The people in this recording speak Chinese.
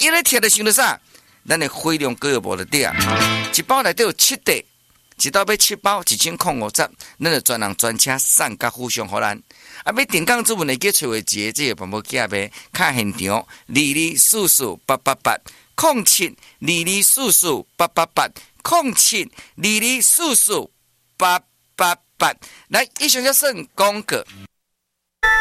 伊咧摕的想到啥？咱的飞龙哥无得掉，一包内底有7袋，一包买7包，1050，咱就专人专车送甲府上互咱。啊，要定岗主文的去找位节，这个办无假呗，卡现场，2244888722448888，0722448888。来，以上就算广告。